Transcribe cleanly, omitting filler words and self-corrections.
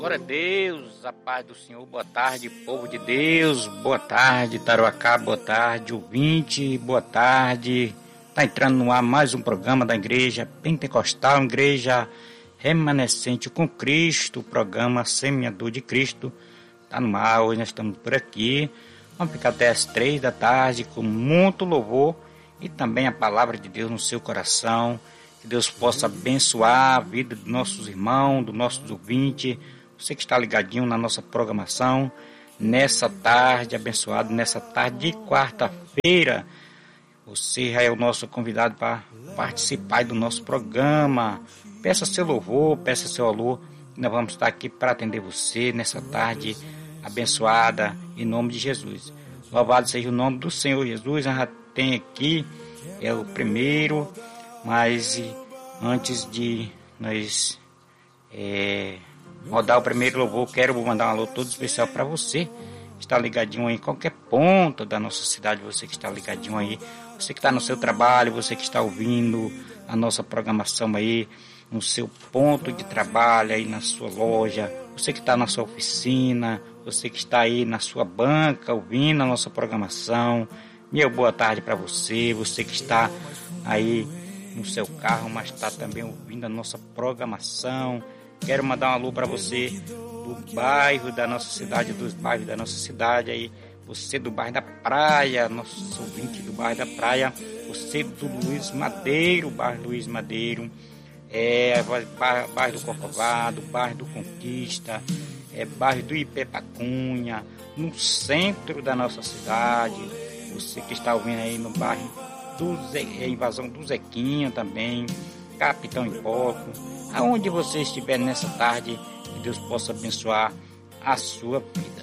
Glória a Deus, a paz do Senhor, boa tarde, povo de Deus, boa tarde, Tarouacá, boa tarde, ouvinte, boa tarde. Está entrando no ar mais um programa da Igreja Pentecostal, Igreja Remanescente com Cristo, o programa Semeador de Cristo. Está no ar, hoje nós estamos por aqui, vamos ficar até as 3 da tarde com muito louvor e também a palavra de Deus no seu coração. Que Deus possa abençoar a vida dos nossos irmãos, dos nossos ouvintes. Você que está ligadinho na nossa programação, nessa tarde abençoada, nessa tarde de quarta-feira, você já é o nosso convidado para participar do nosso programa. Peça seu louvor, peça seu alô, nós vamos estar aqui para atender você nessa tarde abençoada, em nome de Jesus. Louvado seja o nome do Senhor Jesus. Já tem aqui, é o primeiro, mas antes de nós rodar o primeiro louvor, quero mandar um alô todo especial para você que está ligadinho aí em qualquer ponto da nossa cidade, você que está ligadinho aí, você que está no seu trabalho, você que está ouvindo a nossa programação aí, no seu ponto de trabalho, aí na sua loja, você que está na sua oficina, você que está aí na sua banca ouvindo a nossa programação. Meu boa tarde para você, você que está aí no seu carro, mas está também ouvindo a nossa programação. Quero mandar um alô para você do bairro da nossa cidade, dos bairros da nossa cidade aí, você do bairro da Praia, nosso ouvinte do bairro da Praia, você do Luiz Madeiro, bairro Luiz Madeiro, bairro do Corcovado, bairro do Conquista, bairro do Ipepacunha, no centro da nossa cidade, você que está ouvindo aí no bairro Invasão do Zequinha também, Capitão Hipócrita, aonde você estiver nessa tarde, que Deus possa abençoar a sua vida.